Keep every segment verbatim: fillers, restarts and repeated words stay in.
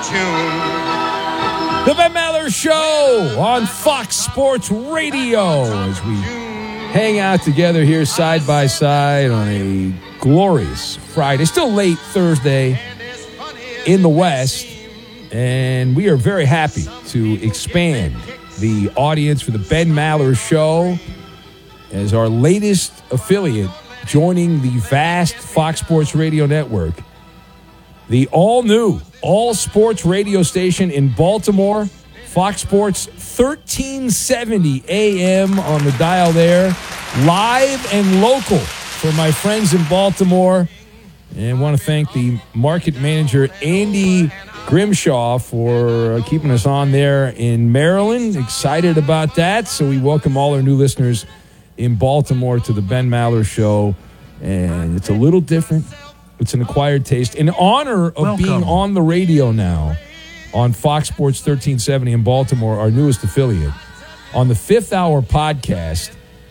The Ben Maller Show on Fox Sports Radio as we hang out together here side by side on a glorious Friday. Still late Thursday in the West, and we are very happy to expand the audience for the Ben Maller Show as our latest affiliate joining the vast Fox Sports Radio network. The all-new, all-sports radio station in Baltimore, Fox Sports thirteen seventy A M on the dial there, live and local for my friends in Baltimore. And I want to thank the market manager, Andy Grimshaw, for keeping us on there in Maryland. Excited about that. So we welcome all our new listeners in Baltimore to the Ben Maller Show. And it's a little different. It's an acquired taste. In honor of Welcome. being on the radio now on Fox Sports thirteen seventy in Baltimore, our newest affiliate, on the Fifth Hour podcast,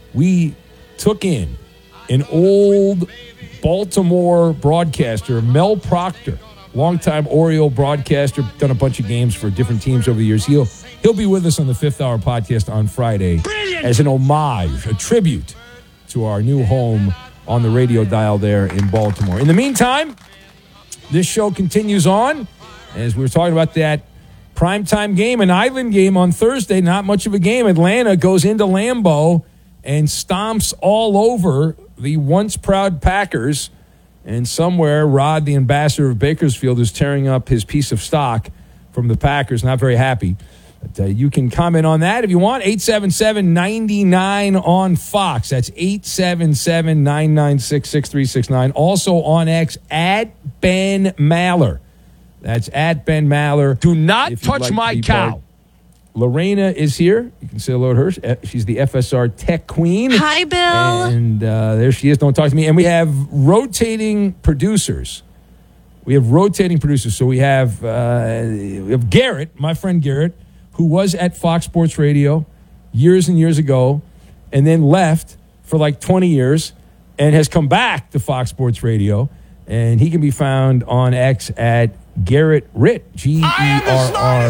we took in an old Baltimore broadcaster, Mel Proctor, longtime Oriole broadcaster, done a bunch of games for different teams over the years. He'll, he'll be with us on the Fifth Hour podcast on Friday Brilliant. as an homage, a tribute to our new home on the radio dial there in Baltimore. In the meantime, this show continues on as we were talking about that primetime game, an island game on Thursday, not much of a game. Atlanta goes into Lambeau and stomps all over the once proud Packers, and somewhere Rod, the ambassador of Bakersfield, is tearing up his piece of stock from the Packers. Not very happy. But, uh, you can comment on that if you want. eight seven seven, nine nine on Fox. That's eight seven seven, nine nine six, six three six nine. Also on X, at Ben Maller. That's at Ben Maller. Do not touch like my cow. Part. Lorena is here. You can say hello to her. She's the F S R Tech Queen. Hi, Bill. And uh, there she is. Don't talk to me. And we have rotating producers. We have rotating producers. So we have, uh, we have Garrett, my friend Garrett, who was at Fox Sports Radio years and years ago and then left for like twenty years and has come back to Fox Sports Radio. And he can be found on X at Garrett Ritt, G E R R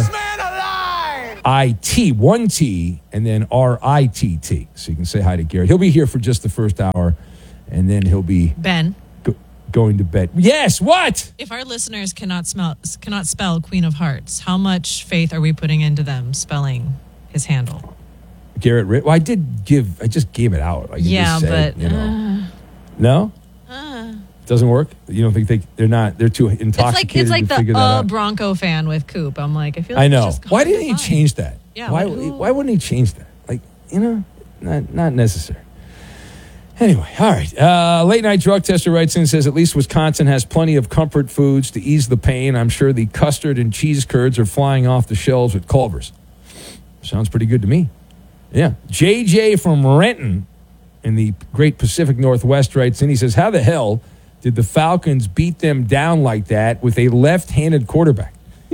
I T, one T, and then R I T T. So you can say hi to Garrett. He'll be here for just the first hour, and then he'll be... Ben. Go, going to bed. Yes, what? If our listeners cannot smell, cannot spell Queen of Hearts, how much faith are we putting into them spelling his handle? Garrett Ritt? Well, I did give... I just gave it out. I yeah, just but... It, you know. Uh, no? Uh, Doesn't work? You don't think they, they're not... They're too intoxicated It's like, it's like to figure the that uh, out? Bronco fan with Coop. I'm like, I feel like I know. it's just Why didn't he fine. change that? Yeah, Why, like, why wouldn't he change that? Like, you know, not not necessary. Anyway, all right. Uh, late night drug tester writes in and says, at least Wisconsin has plenty of comfort foods to ease the pain. I'm sure the custard and cheese curds are flying off the shelves at Culver's. Sounds pretty good to me. Yeah. J J from Renton in the great Pacific Northwest writes in. He says, how the hell did the Falcons beat them down like that with a left-handed quarterback?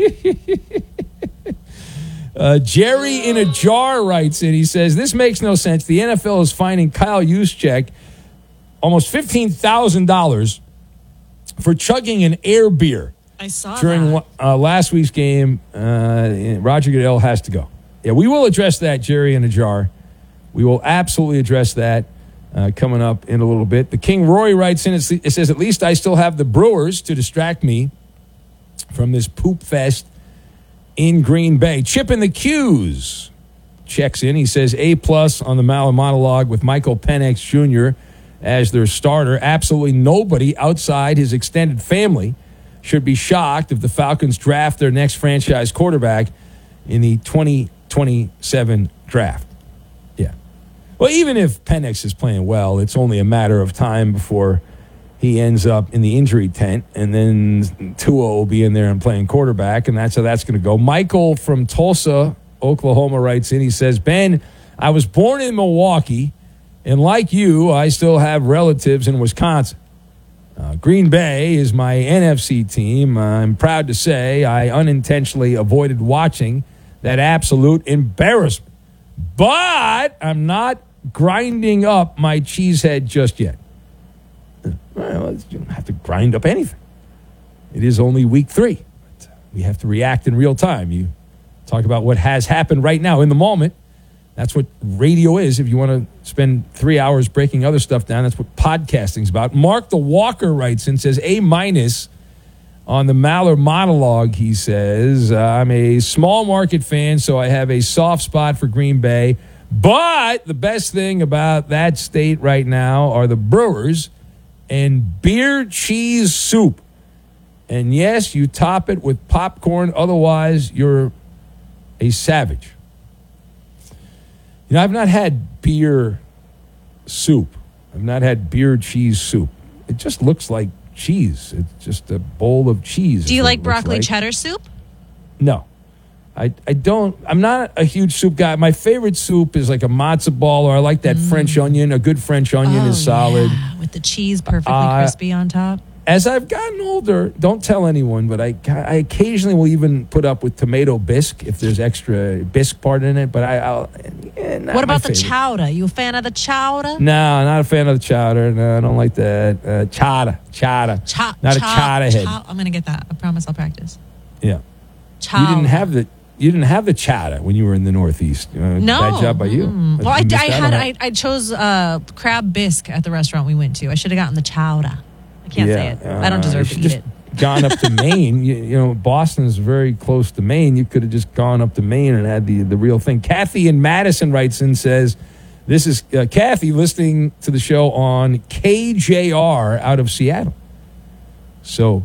Uh, Jerry in a jar writes in. He says, this makes no sense. The N F L is fining Kyle Juszczyk almost fifteen thousand dollars for chugging an air beer. I saw during that. Uh, last week's game. Uh, Roger Goodell has to go. Yeah, we will address that, Jerry in a jar. We will absolutely address that uh, coming up in a little bit. The King Roy writes in. It says, at least I still have the Brewers to distract me from this poop fest in Green Bay. Chip in the Q's checks in. He says A plus on the Maller monologue with Michael Penix Junior as their starter. Absolutely nobody outside his extended family should be shocked if the Falcons draft their next franchise quarterback in the twenty twenty-seven draft. Yeah. Well, even if Penix is playing well, it's only a matter of time before he ends up in the injury tent, and then Tua will be in there and playing quarterback, and that's how that's going to go. Michael from Tulsa, Oklahoma, writes in. He says, Ben, I was born in Milwaukee, and like you, I still have relatives in Wisconsin. Uh, Green Bay is my N F C team. I'm proud to say I unintentionally avoided watching that absolute embarrassment. But I'm not grinding up my cheesehead just yet. Well, you don't have to grind up anything. It is only week three. But, uh, we have to react in real time. You talk about what has happened right now in the moment. That's what radio is. If you want to spend three hours breaking other stuff down, that's what podcasting's about. Mark the Walker writes in, says A minus on the Maller monologue. He says, uh, I'm a small market fan, so I have a soft spot for Green Bay. But the best thing about that state right now are the Brewers and beer cheese soup. And yes, you top it with popcorn. Otherwise, you're a savage. You know, I've not had beer soup. I've not had beer cheese soup. It just looks like cheese. It's just a bowl of cheese. Do you like broccoli like. cheddar soup? No. I, I don't. I'm not a huge soup guy. My favorite soup is like a matzo ball, or I like that mm. French onion. A good French onion oh, is solid. Yeah. With the cheese perfectly uh, crispy on top. As I've gotten older, don't tell anyone, but I, I occasionally will even put up with tomato bisque if there's extra bisque part in it. But I, I'll. Eh, not what about the favorite. chowder? You a fan of the chowder? No, not a fan of the chowder. No, I don't like that. Uh, chowder, chowder. Cha- not cha- a chowder head. Cha- I'm gonna get that. I promise I'll practice. Yeah. Chowder. You didn't have the. You didn't have the chowder when you were in the Northeast. Uh, no. Bad job by you. Mm. Well, I, I had I, I chose uh, crab bisque at the restaurant we went to. I should have gotten the chowder. I can't yeah, say it. Uh, I don't deserve to eat just it. Gone up to Maine. You, you know, Boston's very close to Maine. You could have just gone up to Maine and had the, the real thing. Kathy in Madison writes in, says, this is uh, Kathy listening to the show on K J R out of Seattle. So,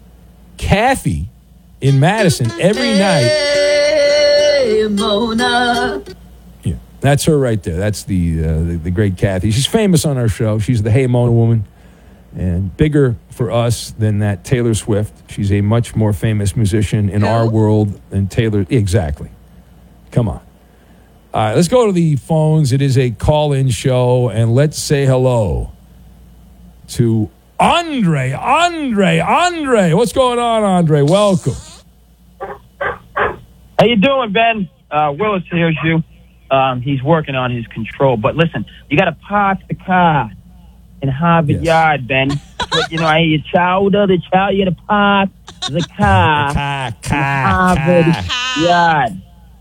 Kathy in Madison every night. Hey, Mona. Yeah, that's her right there. That's the, uh, the the great Kathy. She's famous on our show. She's the Hey Mona woman, and bigger for us than that Taylor Swift. She's a much more famous musician in Who? our world than Taylor. Exactly. Come on. All right, let's go to the phones. It is a call-in show, and let's say hello to Andre. Andre, Andre. What's going on, Andre? Welcome. How you doing, Ben? Uh, Willis here's you. Um, he's working on his control. But listen, you got to park the car in Harvard Yes. Yard, Ben. But, you know, I hear you chowder, the chow, you got to park the car Car, in car, Harvard car, Yard.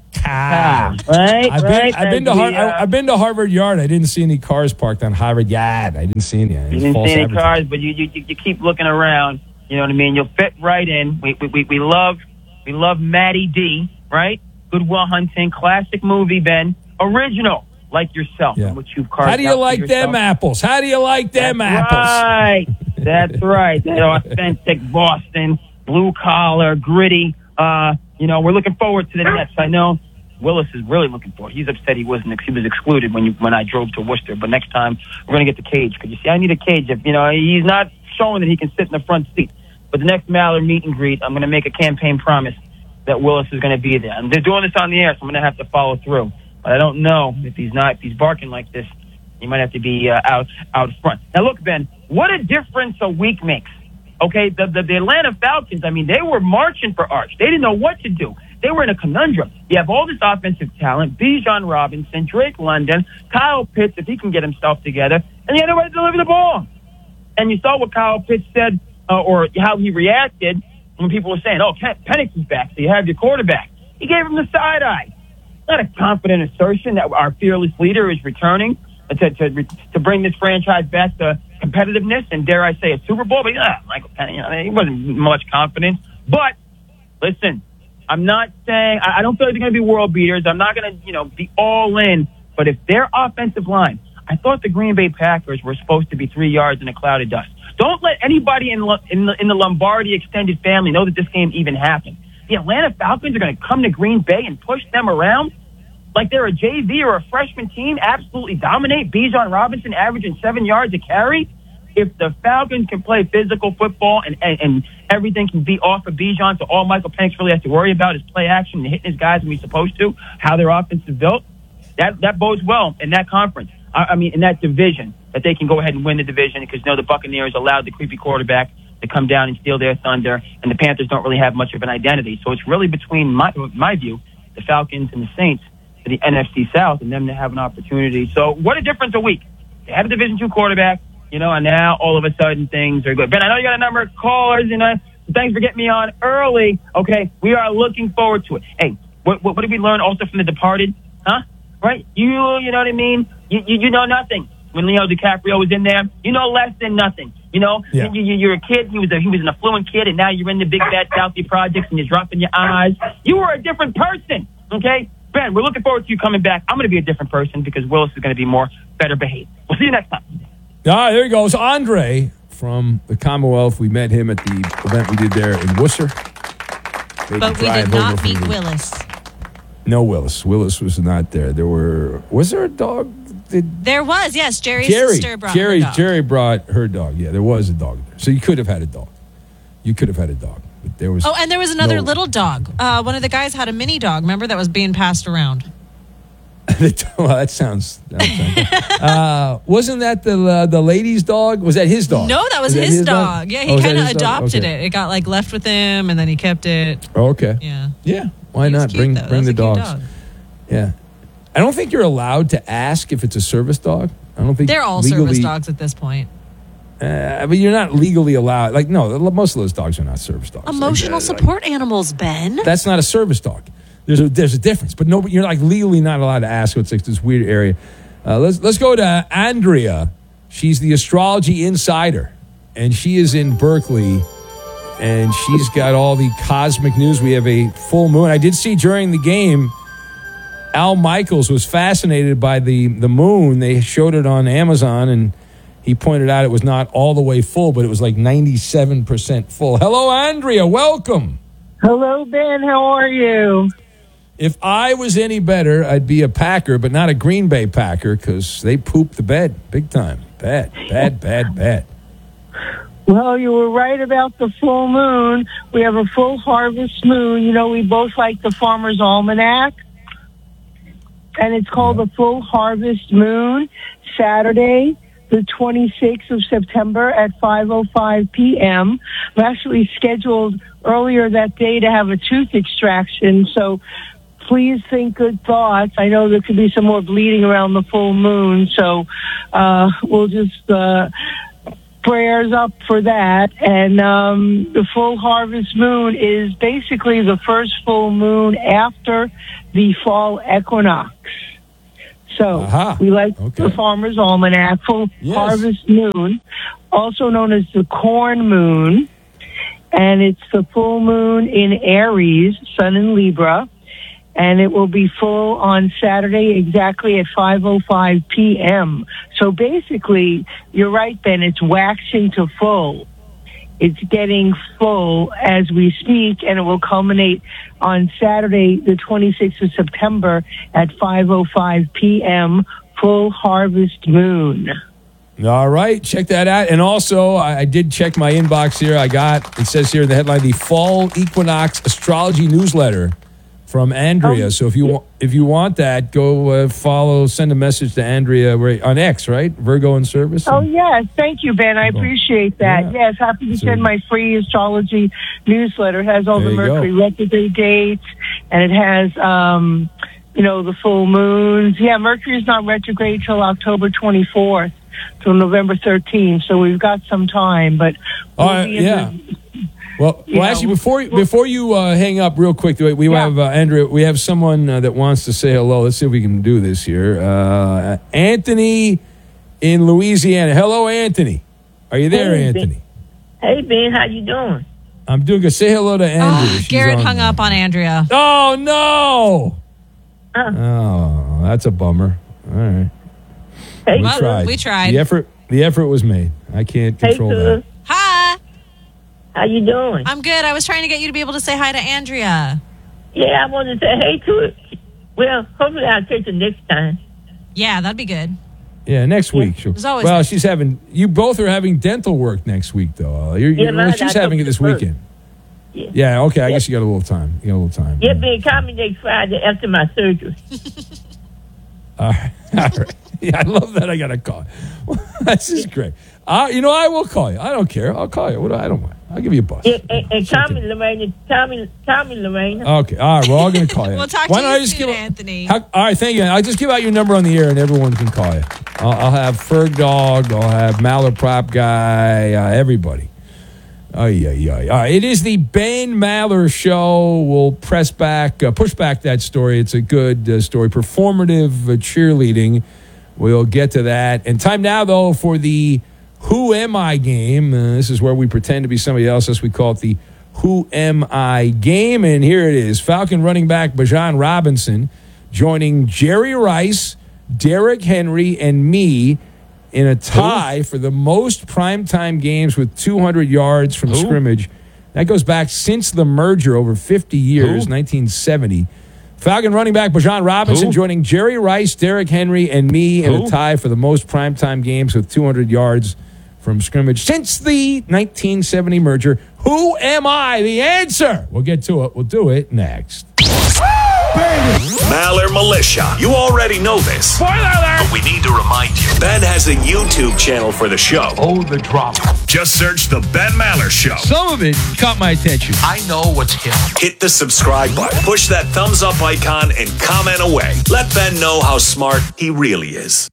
car. Car, right? I've been, right? I've been to That'd Har- be, uh, I- I've been to Harvard Yard. I didn't see any cars parked on Harvard Yard. I didn't see any. You didn't see any cars, but you, you you keep looking around. You know what I mean? You'll fit right in. We we we, we love we love Matty D, right? Good Will Hunting, classic movie, Ben. Original, like yourself, Yeah. which you've carved How do you out for like yourself. them apples? How do you like them That's apples? right. That's right. That authentic Boston, blue collar, gritty. Uh, you know, we're looking forward to the Nets. I know Willis is really looking forward. He's upset he wasn't. He was excluded when you when I drove to Worcester. But next time we're gonna get the cage. Because you see, I need a cage. If you know, he's not showing that he can sit in the front seat. But the next Maller meet and greet, I'm gonna make a campaign promise that Willis is gonna be there. And they're doing this on the air, so I'm gonna have to follow through. But I don't know if he's not. If he's barking like this, he might have to be uh, out out front. Now look, Ben, what a difference a week makes. Okay, the, the the Atlanta Falcons. I mean, they were marching for Arch. They didn't know what to do. They were in a conundrum. You have all this offensive talent: Bijan Robinson, Drake London, Kyle Pitts, if he can get himself together, and you had nobody to deliver the ball. And you saw what Kyle Pitts said, uh, or how he reacted when people were saying, "Oh, Penix is back, so you have your quarterback." He gave him the side eye. Not a confident assertion that our fearless leader is returning to to to bring this franchise back to competitiveness and, dare I say, a Super Bowl. But yeah, Michael Penix, you know, he wasn't much confidence. But listen, I'm not saying I don't feel like they're going to be world beaters. I'm not going to, you know, be all in. But if their offensive line, I thought the Green Bay Packers were supposed to be three yards in a cloud of dust. Don't let anybody in in the, in the Lombardi extended family know that this game even happened. The Atlanta Falcons are going to come to Green Bay and push them around like they're a J V or a freshman team, absolutely dominate. Bijan Robinson averaging seven yards a carry. If the Falcons can play physical football and, and, and everything can be off of Bijan, so all Michael Penix really has to worry about is play action and hitting his guys when he's supposed to, how their offense is built, that, that bodes well in that conference. I, I mean, in that division, that they can go ahead and win the division because, you know, the Buccaneers allowed the creepy quarterback to come down and steal their thunder, and the Panthers don't really have much of an identity. So it's really between, my, my view, the Falcons and the Saints to the N F C South and them to have an opportunity. So what a difference a week. They had a Division two quarterback, you know, and now all of a sudden things are good. Ben, I know you got a number of callers, and I, Thanks for getting me on early. Okay, we are looking forward to it. Hey, what, what, what did we learn also from The Departed? Huh? Right? You, you know what I mean? You, you, you know nothing. When Leo DiCaprio was in there, you know less than nothing. You know, Yeah. you, you, you're a kid. He was a, he was an affluent kid, and now you're in the big bad Southie projects, and you're dropping your eyes. You were a different person. Okay, Ben, we're looking forward to you coming back. I'm going to be a different person because Willis is going to be more better behaved. We'll see you next time. All right, there he goes. Andre from the Commonwealth. We met him at the event we did there in Worcester. Made But the we drive did not over from meet the- Willis. No, Willis. Willis was not there. There were. Was there a dog? Did There was, yes. Jerry's Jerry? sister brought Jerry. her dog. Jerry brought her dog. Yeah, there was a dog there. So you could have had a dog. You could have had a dog, but there was. Oh, and there was another no- little dog. Uh, one of the guys had a mini dog. Remember that was being passed around. well, that sounds. That sounds uh, wasn't that the uh, the lady's dog? Was that his dog? No, that was, that his, dog. Yeah, he Oh, was that kind of his dog? adopted Okay. it. It got like left with him, and then he kept it. Oh, okay. Yeah. Yeah. Why He was not cute, bring though. That bring was the a cute dogs? dog. Yeah. I don't think you're allowed to ask if it's a service dog. I don't think They're all legally, service dogs at this point. Uh, I mean, you're not legally allowed. Like, no, most of those dogs are not service dogs. Emotional Like, uh, like, support animals, Ben. that's not a service dog. There's a there's a difference, but no, you're like legally not allowed to ask. It's like this weird area. Uh, let's let's go to Andrea. She's the astrology insider, and she is in Berkeley, and she's got all the cosmic news. We have a full moon. I did see during the game, Al Michaels was fascinated by the the moon. They showed it on Amazon, and he pointed out it was not all the way full, but it was like ninety-seven percent full. Hello, Andrea. Welcome. Hello, Ben. How are you? If I was any better, I'd be a Packer, but not a Green Bay Packer because they poop the bed big time. Bad, bad, bad, bad. Well, you were right about the full moon. We have a full harvest moon. You know, we both like the Farmer's Almanac. And it's called the Full Harvest Moon, Saturday, the twenty-sixth of September at five oh five p.m. I'm actually scheduled earlier that day to have a tooth extraction, so please think good thoughts. I know there could be some more bleeding around the full moon, so uh, we'll just uh, prayers up for that. And um, the full harvest moon is basically the first full moon after the fall equinox. So Aha. we like Okay. the Farmer's Almanac, full Yes. harvest moon, also known as the corn moon. And it's the full moon in Aries, Sun in Libra. And it will be full on Saturday exactly at five oh five p.m. So basically, you're right, Ben, it's waxing to full. It's getting full as we speak, and it will culminate on Saturday, the twenty-sixth of September at five oh five p.m., full harvest moon. All right, check that out. And also, I, I did check my inbox here. I got, it says here in the headline, the Fall Equinox Astrology Newsletter from Andrea. Oh, so if you want, if you want that, go uh, follow, send a message to Andrea right, on X, right? Virgo in Service. Oh, yes. Thank you, Ben. I appreciate that. Yeah. Yes, happy to So- send my free astrology newsletter. It has all There the you go. Mercury retrograde dates, and it has, um, you know, the full moons. Yeah, Mercury's not retrograde till October twenty-fourth, till November thirteenth, so we've got some time. But All we'll right, be in yeah. the- Well, You well, know, actually, before before you uh, hang up, real quick, we Yeah. have uh, Andrea. We have someone uh, that wants to say hello. Let's see if we can do this here. Uh, Anthony in Louisiana. Hello, Anthony. Are you there, Hey, Anthony? Hey, Ben, how you doing? I'm doing good. Say hello to Andrea. Oh, She's Garrett on hung there. up on Andrea. Oh no! Uh. Oh, that's a bummer. All right, Hey, we Well, tried. we tried. The effort, the effort was made. I can't hey, control that. cuz. Hi. How you doing? I'm good. I was trying to get you to be able to say hi to Andrea. Yeah, I wanted to say hey to it. Well, hopefully I'll catch you next time. Yeah, that'd be good. Yeah, next week. She'll, There's always- well, she's having. You both are having dental work next week, though. Uh, You're, Yeah, you're, mine she's got having it this something weekend. Yeah. Yeah. Okay. I Yeah. guess you got a little time. You got a little time. Yeah, Ben, call me next Friday after my surgery. All right. All right. Yeah, I love that. I got a call. This is great. Uh, you know, I will call you. I don't care. I'll call you. What do I, I don't mind. I'll give you a buzz. Yeah, and, and call me, Lorraine. Call me, call me, Lorraine. Okay. All right. We're all going to call you. We'll talk Why to don't you I just soon, give, Anthony. How, all right. Thank you. I'll just give out your number on the air and everyone can call you. I'll, I'll have Ferg Dog. I'll have Malaprop Guy. Uh, everybody. Ay, ay, ay. All right, it is the Ben Maller Show. We'll press back, uh, push back that story. It's a good uh, story. Performative uh, cheerleading. We'll get to that. And time now, though, for the Who Am I game. Uh, this is where we pretend to be somebody else. As we call it the Who Am I game. And here it is. Falcon running back Bijan Robinson joining Jerry Rice, Derrick Henry, and me in a tie Who? for the most primetime games with two hundred yards from Who? scrimmage. That goes back since the merger over fifty years, Who? nineteen seventy. Falcon running back Bijan Robinson Who? joining Jerry Rice, Derrick Henry, and me Who? in a tie for the most primetime games with two hundred yards from scrimmage since the nineteen seventy merger. Who am I? The answer. We'll get to it. We'll do it next. Maller Militia. You already know this. Spoiler alert! But we need to remind you. Ben has a YouTube channel for the show. Oh, the drama. Just search The Ben Maller Show. Some of it caught my attention. I know what's hip. Hit the subscribe button. Push that thumbs up icon and comment away. Let Ben know how smart he really is.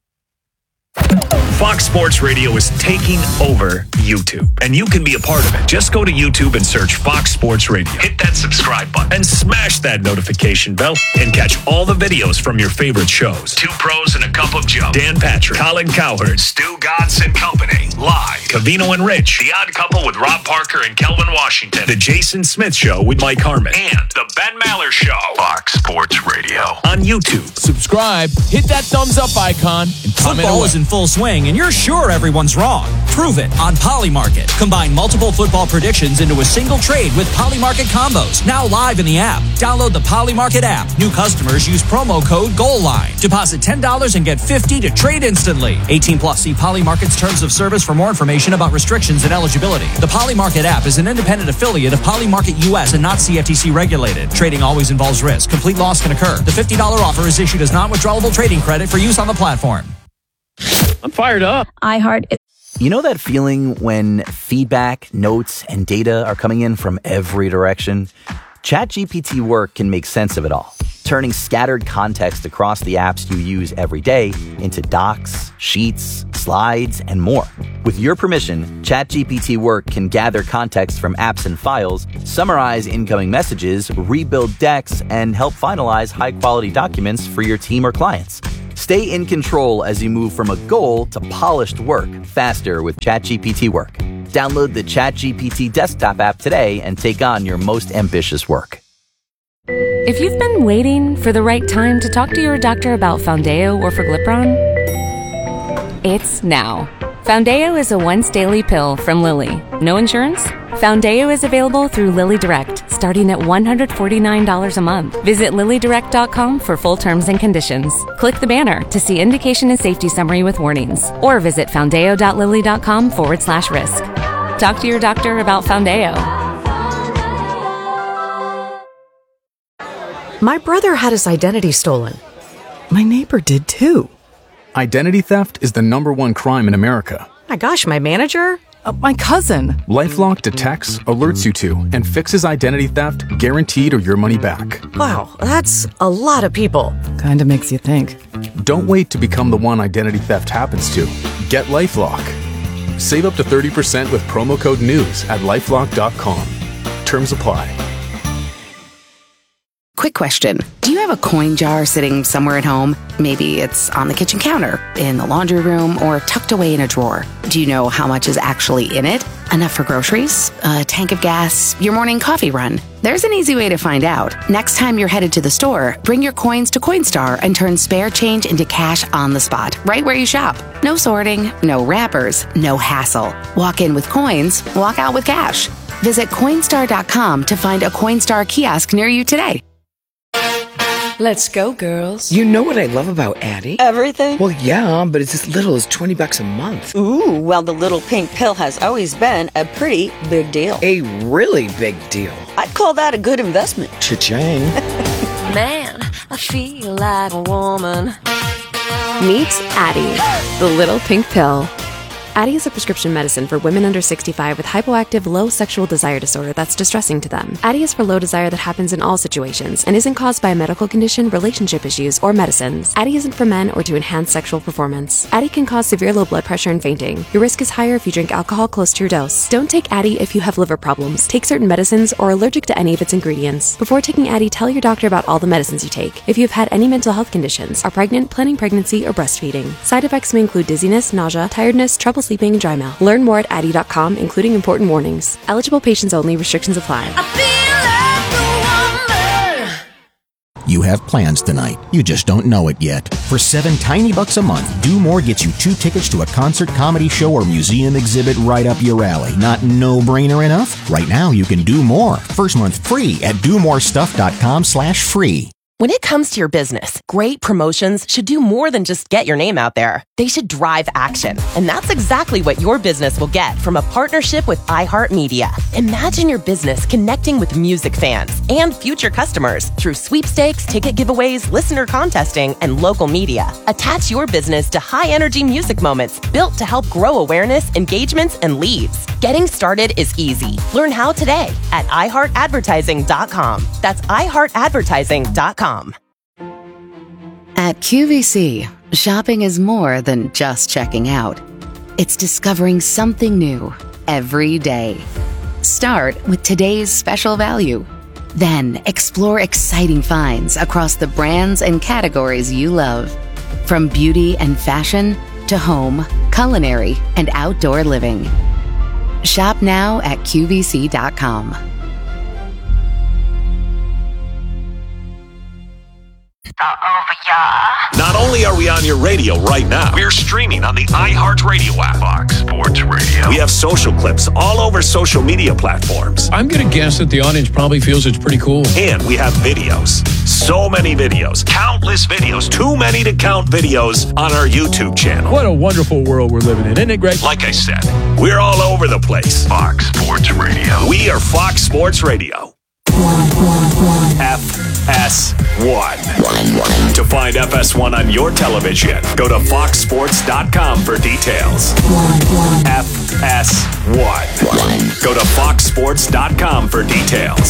Fox Sports Radio is taking over YouTube, and you can be a part of it. Just go to YouTube and search Fox Sports Radio. Hit that subscribe button and smash that notification bell and catch all the videos from your favorite shows. Two Pros and a Cup of Joe. Dan Patrick, Colin Cowherd, Stu Godson Company, Live, Covino and Rich, The Odd Couple with Rob Parker and Kelvin Washington, The Jason Smith Show with Mike Harmon, and The Ben Maller Show. Fox Sports Radio on YouTube. Subscribe, hit that thumbs up icon, and comment Football away. is in full swing, and you're sure everyone's wrong. Prove it on Polymarket. Combine multiple football predictions into a single trade with Polymarket combos. Now live in the app. Download the Polymarket app. New customers use promo code GOALLINE. Deposit ten dollars and get fifty dollars to trade instantly. eighteen plus. See Polymarket's terms of service for more information about restrictions and eligibility. The Polymarket app is an independent affiliate of Polymarket U S and not C F T C regulated. Trading always involves risk. Complete loss can occur. The fifty dollars offer is issued as non-withdrawable trading credit for use on the platform. I'm fired up. iHeart. You know that feeling when feedback, notes, and data are coming in from every direction? ChatGPT Work can make sense of it all, turning scattered context across the apps you use every day into docs, sheets, slides, and more. With your permission, ChatGPT Work can gather context from apps and files, summarize incoming messages, rebuild decks, and help finalize high-quality documents for your team or clients. Stay in control as you move from a goal to polished work faster with ChatGPT Work. Download the ChatGPT desktop app today and take on your most ambitious work. If you've been waiting for the right time to talk to your doctor about Foundeo or Forglipron, it's now. Foundeo is a once daily pill from Lilly. No insurance? Foundeo is available through Lilly Direct, starting at one hundred forty-nine dollars a month. Visit lilly direct dot com for full terms and conditions. Click the banner to see indication and safety summary with warnings, or visit foundeo dot lilly dot com forward slash risk. Talk to your doctor about Foundeo. My brother had his identity stolen. My neighbor did too. Identity theft is the number one crime in America. My gosh, my manager? Uh, my cousin. LifeLock detects, alerts you to, and fixes identity theft guaranteed or your money back. Wow, that's a lot of people. Kinda makes you think. Don't wait to become the one identity theft happens to. Get LifeLock. Save up to thirty percent with promo code NEWS at lifelock dot com. Terms apply. Quick question. Do you have a coin jar sitting somewhere at home? Maybe it's on the kitchen counter, in the laundry room, or tucked away in a drawer. Do you know how much is actually in it? Enough for groceries? A tank of gas? Your morning coffee run? There's an easy way to find out. Next time you're headed to the store, bring your coins to Coinstar and turn spare change into cash on the spot, right where you shop. No sorting, no wrappers, no hassle. Walk in with coins, walk out with cash. Visit Coinstar dot com to find a Coinstar kiosk near you today. Let's go, girls. You know what I love about Addie? Everything? Well, yeah, but it's as little as twenty bucks a month. Ooh, well, the little pink pill has always been a pretty big deal. A really big deal. I'd call that a good investment. Cha-ching. Man, I feel like a woman. Meet Addie, the little pink pill. Addyi is a prescription medicine for women under sixty-five with hypoactive low sexual desire disorder that's distressing to them. Addyi is for low desire that happens in all situations and isn't caused by a medical condition, relationship issues, or medicines. Addyi isn't for men or to enhance sexual performance. Addyi can cause severe low blood pressure and fainting. Your risk is higher if you drink alcohol close to your dose. Don't take Addyi if you have liver problems, take certain medicines, or are allergic to any of its ingredients. Before taking Addyi, tell your doctor about all the medicines you take. If you've had any mental health conditions, are pregnant, planning pregnancy, or breastfeeding. Side effects may include dizziness, nausea, tiredness, trouble sleeping, and dry mouth. Learn more at addyi dot com, including important warnings. Eligible patients only. Restrictions apply. You have plans tonight. You just don't know it yet. For seven tiny bucks a month, Do More gets you two tickets to a concert, comedy show, or museum exhibit right up your alley. Not no-brainer enough? Right now, you can do more. First month free at do more stuff dot com slash free. When it comes to your business, great promotions should do more than just get your name out there. They should drive action. And that's exactly what your business will get from a partnership with iHeartMedia. Imagine your business connecting with music fans and future customers through sweepstakes, ticket giveaways, listener contesting, and local media. Attach your business to high-energy music moments built to help grow awareness, engagements, and leads. Getting started is easy. Learn how today at i heart advertising dot com. That's i heart advertising dot com. At Q V C, shopping is more than just checking out. It's discovering something new every day. Start with today's special value. Then explore exciting finds across the brands and categories you love. From beauty and fashion to home, culinary, and outdoor living. Shop now at Q V C dot com. Not only are we on your radio right now, we're streaming on the iHeartRadio app. Fox Sports Radio. We have social clips all over social media platforms. I'm going to guess that the audience probably feels it's pretty cool. And we have videos. So many videos. Countless videos. Too many to count videos on our YouTube channel. What a wonderful world we're living in, isn't it, Greg? Like I said, we're all over the place. Fox Sports Radio. We are Fox Sports Radio. F S one. To find F S one on your television, go to fox sports dot com for details. F S one. Go to fox sports dot com for details.